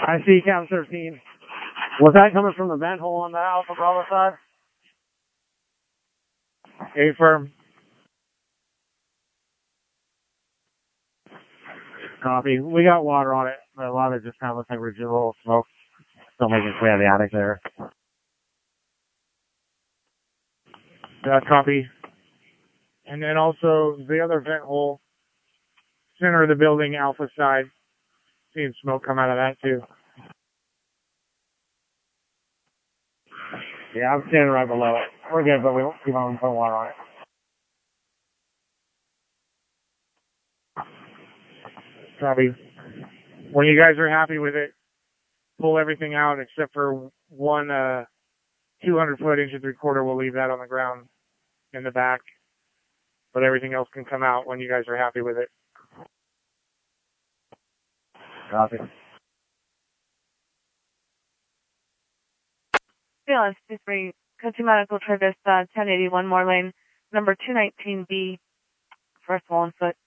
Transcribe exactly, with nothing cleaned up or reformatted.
I see, Captain thirteen. Was that coming from the vent hole on the Alpha Bravo side? A firm. Copy. We got water on it, but a lot of it just kind of looks like residual smoke. Still making its way out of the attic there. Uh, copy. And then also the other vent hole, center of the building, Alpha side. Seeing smoke come out of that too. Yeah, I'm standing right below it. We're good, but we won't keep on putting water on it. Copy. When you guys are happy with it, pull everything out except for one uh, two hundred foot inch and three quarter. We'll leave that on the ground in the back, but everything else can come out when you guys are happy with it. Copy. Fearless two three, Coach Medical Travis, uh, ten eighty-one Moore Lane, number two nineteen B, first wall and foot.